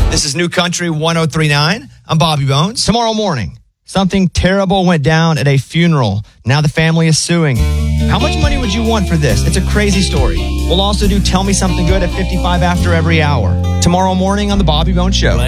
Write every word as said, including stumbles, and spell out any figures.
This is New Country one oh three point nine. I'm Bobby Bones. Tomorrow morning, something terrible went down at a funeral. Now the family is suing. How much money would you want for this? It's a crazy story. We'll also do Tell Me Something Good at fifty-five after every hour. Tomorrow morning on The Bobby Bones Show.